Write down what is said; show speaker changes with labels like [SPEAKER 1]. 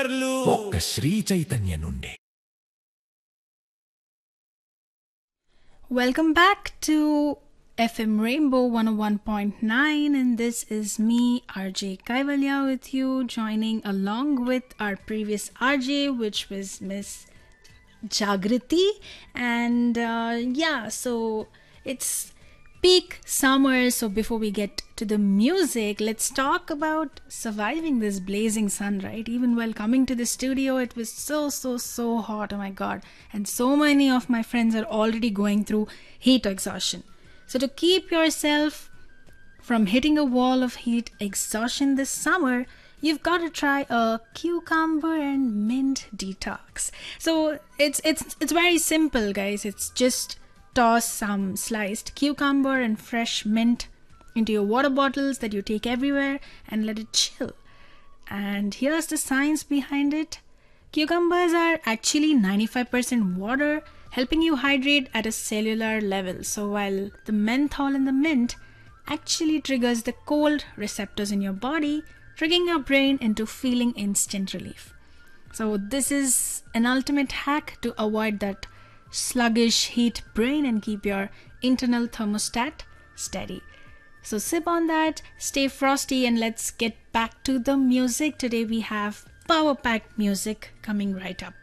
[SPEAKER 1] స్పీకర్లు
[SPEAKER 2] ఒక్క శ్రీ చైతన్య నుండి.
[SPEAKER 3] Welcome back to FM Rainbow 101.9, and this is me, RJ Kaivalya, with you, joining along with our previous RJ, which was Miss Jagriti. And so it's peak summer. So before we get to the music, let's talk about surviving this blazing sun, right? Even while coming to the studio, it was so hot. Oh my god. And so many of my friends are already going through heat exhaustion. So to keep yourself from hitting a wall of heat exhaustion this summer, you've got to try a cucumber and mint detox. So it's very simple, guys. It's just toss some sliced cucumber and fresh mint into your water bottles that you take everywhere and let it chill. And here's the science behind it. Cucumbers are actually 95% water, helping you hydrate at a cellular level. So while the menthol in the mint actually triggers the cold receptors in your body, triggering your brain into feeling instant relief. So this is an ultimate hack to avoid that sluggish heat brain and keep your internal thermostat steady. So sip on that, stay frosty, and let's get back to the music. Today we have power-packed music coming right up.